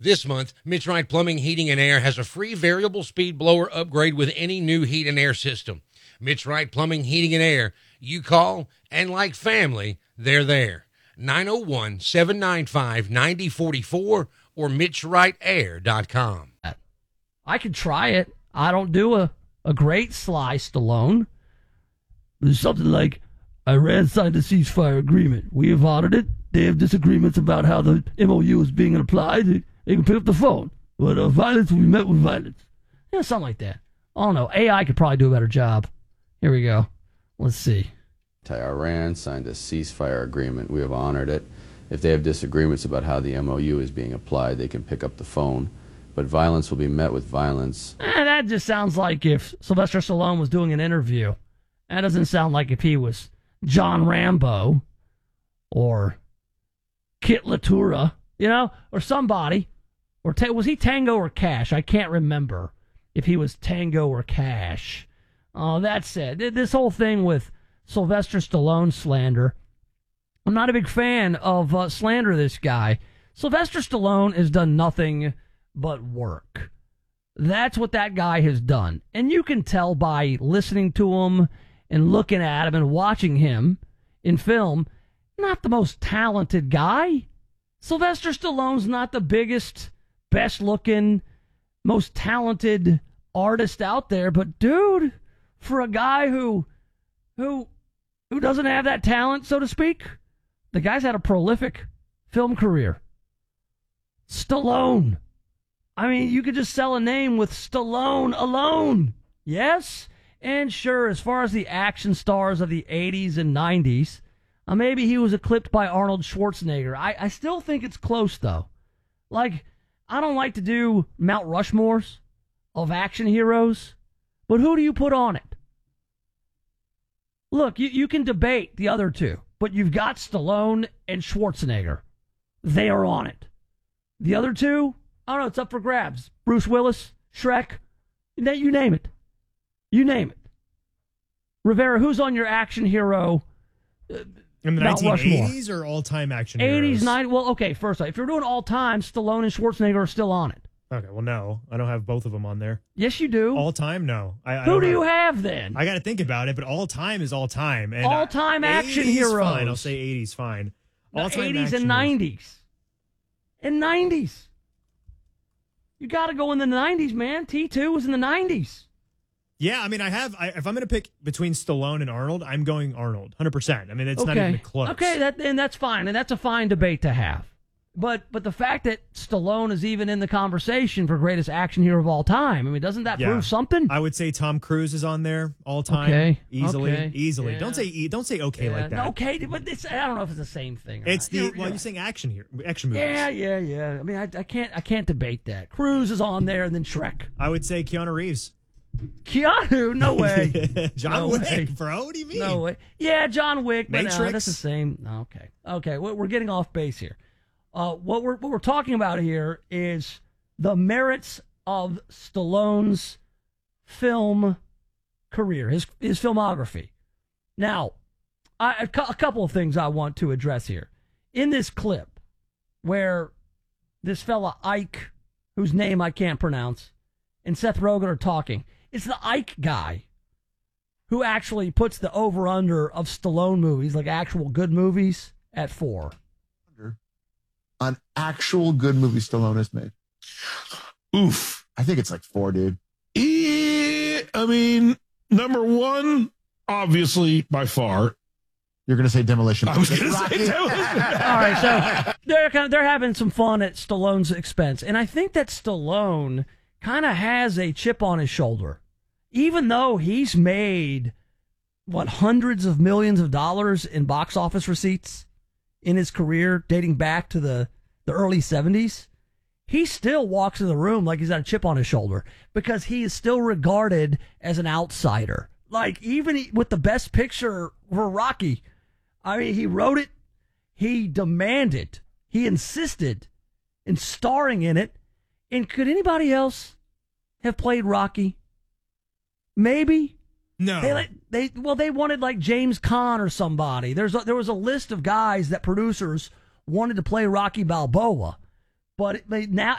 This month, Mitch Wright Plumbing, Heating, and Air has a free variable speed blower upgrade with any new heat and air system. Mitch Wright Plumbing, Heating, and Air. You call, and like family, they're there. 901-795-9044 or MitchWrightAir.com. I could try it. I don't do a great Sly Stallone. There's something like, Iran signed a ceasefire agreement. We have honored it. They have disagreements about how the MOU is being applied. They can pick up the phone. But violence will be met with violence. Yeah, something like that. I don't know. AI could probably do a better job. Here we go. Let's see. Iran signed a ceasefire agreement. We have honored it. If they have disagreements about how the MOU is being applied, they can pick up the phone. But violence will be met with violence. That just sounds like if Sylvester Stallone was doing an interview. That doesn't sound like if he was John Rambo or Kit Latura, or somebody. Or was he Tango or Cash? I can't remember if he was Tango or Cash. Oh, that said, this whole thing with Sylvester Stallone slander, I'm not a big fan of slander this guy. Sylvester Stallone has done nothing but work. That's what that guy has done. And you can tell by listening to him and looking at him and watching him in film, not the most talented guy. Sylvester Stallone's not the biggest, best-looking, most talented artist out there, but dude, for a guy who doesn't have that talent, so to speak, the guy's had a prolific film career. Stallone. I mean, you could just sell a name with Stallone alone. Yes? And sure, as far as the action stars of the 80s and 90s, maybe he was eclipsed by Arnold Schwarzenegger. I still think it's close, though. Like, I don't like to do Mount Rushmores of action heroes, but who do you put on it? Look, you can debate the other two, but you've got Stallone and Schwarzenegger. They are on it. The other two, I don't know, it's up for grabs. Bruce Willis, Shrek, you name it. You name it. Rivera, who's on your action hero? In the 1980s or all-time action heroes? 80s, 90s. Well, okay, first, if you're doing all-time, Stallone and Schwarzenegger are still on it. Okay, well, no. I don't have both of them on there. Yes, you do. All-time? No. Who do you have, then? I got to think about it, but all-time is all-time. And all-time action heroes. Fine. I'll say 80s, fine. All-time 80s and 90s. And 90s. You got to go in the 90s, man. T2 was in the 90s. Yeah, I mean, if I'm going to pick between Stallone and Arnold, I'm going Arnold, 100%. I mean, it's not even close. Okay, that's fine, and that's a fine debate to have. But the fact that Stallone is even in the conversation for greatest action hero of all time, I mean, doesn't that prove something? I would say Tom Cruise is on there all time. Okay. Easily. Yeah. Don't say okay like that. Okay, but I don't know if it's the same thing. You're saying action movies. Yeah. I mean, I can't debate that. Cruise is on there, and then Shrek. I would say Keanu Reeves. Keanu? No way. John Wick, bro. What do you mean? No way. Yeah, John Wick. Matrix? But that's the same. Okay. We're getting off base here. What we're talking about here is the merits of Stallone's film career, his filmography. Now, a couple of things I want to address here. In this clip, where this fella Ike, whose name I can't pronounce, and Seth Rogen are talking, it's the Ike guy who actually puts the over-under of Stallone movies, like actual good movies, at 4. On actual good movies Stallone has made. Oof. I think it's like 4, dude. I mean, number 1, obviously, by far. You're going to say Demolition Man. I was going to say Demolition Man. All right, so they're having some fun at Stallone's expense. And I think that Stallone kind of has a chip on his shoulder. Even though he's made, hundreds of millions of dollars in box office receipts in his career, dating back to the early 70s, he still walks in the room like he's got a chip on his shoulder because he is still regarded as an outsider. Like, even with the best picture for Rocky, I mean, he wrote it, he demanded, he insisted in starring in it. And could anybody else have played Rocky? Maybe. No. They wanted like James Caan or somebody. There was a list of guys that producers wanted to play Rocky Balboa, but now